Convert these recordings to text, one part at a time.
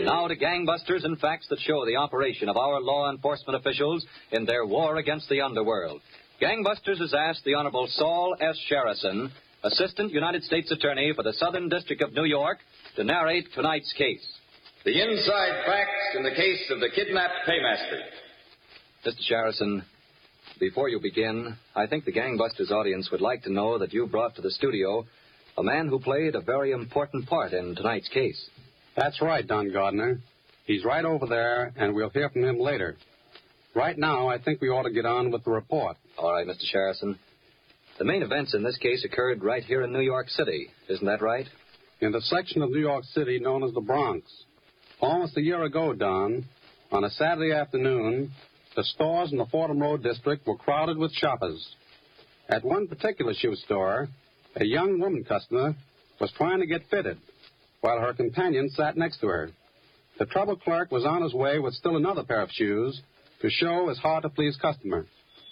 Now to gangbusters and facts that show the operation of our law enforcement officials in their war against the underworld. Gangbusters has asked the Honorable Saul S. Sherrison, Assistant United States Attorney for the Southern District of New York, to narrate tonight's case. The inside facts in the case of the kidnapped paymaster. Mr. Sherrison, before you begin, I think the Gangbusters audience would like to know that you brought to the studio a man who played a very important part in tonight's case. That's right, Don Gardner. He's right over there, and we'll hear from him later. Right now, I think we ought to get on with the report. All right, Mr. Sherrison. The main events in this case occurred right here in New York City. Isn't that right? In the section of New York City known as the Bronx. Almost a year ago, Don, on a Saturday afternoon, the stores in the Fordham Road district were crowded with shoppers. At one particular shoe store, a young woman customer was trying to get fitted, while her companion sat next to her. The trouble clerk was on his way with still another pair of shoes to show his hard-to-please customer.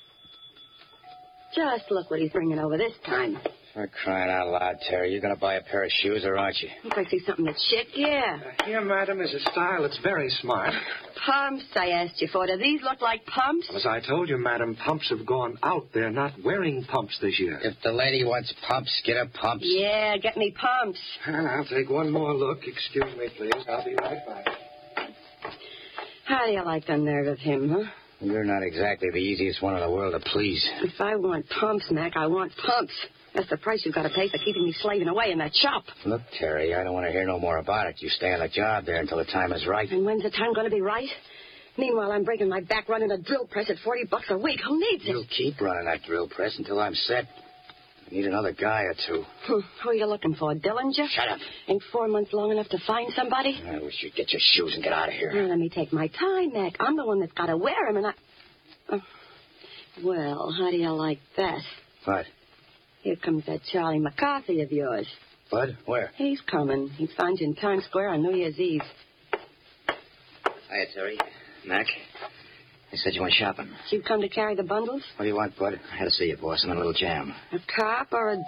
Just look what he's bringing over this time. For crying out loud, Terry, you're going to buy a pair of shoes, or aren't you? If I see something that's chic, yeah. Here, madam, is a style that's very smart. Pumps, I asked you for. Do these look like pumps? As I told you, madam, pumps have gone out. They're not wearing pumps this year. If the lady wants pumps, get her pumps. Yeah, get me pumps. And I'll take one more look. Excuse me, please. I'll be right back. How do you like the nerve of him, huh? You're not exactly the easiest one in the world to please. If I want pumps, Mac, I want pumps. That's the price you've got to pay for keeping me slaving away in that shop. Look, Terry, I don't want to hear no more about it. You stay on the job there until the time is right. And when's the time going to be right? Meanwhile, I'm breaking my back running a drill press at $40 a week. Who needs it? You'll keep running that drill press until I'm set. I need another guy or two. Who are you looking for, Dillinger? Shut up. Ain't 4 months long enough to find somebody? I wish you'd get your shoes and get out of here. Now, let me take my time, Mac. I'm the one that's got to wear 'em, and I... Oh. Well, how do you like that? What? Here comes that Charlie McCarthy of yours. Bud? Where? He's coming. He finds you in Times Square on New Year's Eve. Hiya, Terry. Mac. They said you went shopping. Did you come to carry the bundles? What do you want, Bud? I had to see you, boss. I'm in a little jam. A cop or a